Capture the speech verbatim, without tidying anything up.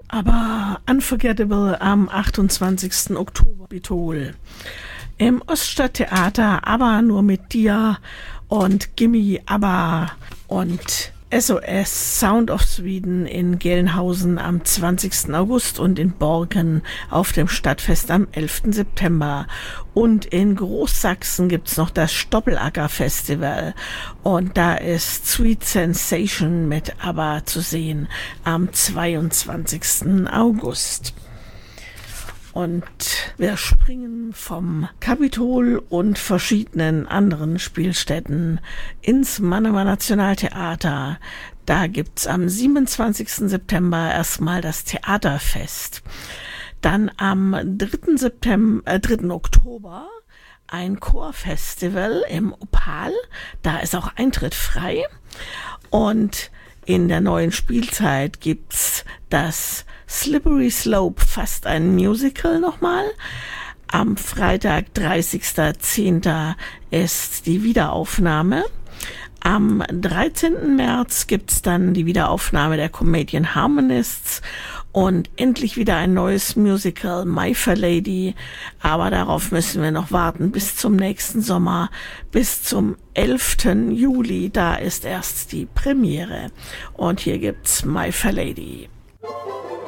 Aber Unforgettable am achtundzwanzigsten Oktober, Kapitol. Im Oststadttheater ABBA nur mit dir und Gimme ABBA und S O S Sound of Sweden in Gelnhausen am zwanzigsten August und in Borken auf dem Stadtfest am elften September. Und in Großsachsen gibt's noch das Stoppelacker Festival und da ist Sweet Sensation mit ABBA zu sehen am zweiundzwanzigsten August. Und wir springen vom Kapitol und verschiedenen anderen Spielstätten ins Mannheimer Nationaltheater. Da gibt's am siebenundzwanzigsten September erstmal das Theaterfest. Dann am dritten September, äh, dritten Oktober ein Chorfestival im Opal. Da ist auch Eintritt frei. Und in der neuen Spielzeit gibt's das Slippery Slope, fast ein Musical nochmal. Am Freitag, dreißigsten zehnten ist die Wiederaufnahme. Am dreizehnten März gibt's dann die Wiederaufnahme der Comedian Harmonists und endlich wieder ein neues Musical, My Fair Lady. Aber darauf müssen wir noch warten bis zum nächsten Sommer, bis zum elften Juli. Da ist erst die Premiere. Und hier gibt's My Fair Lady.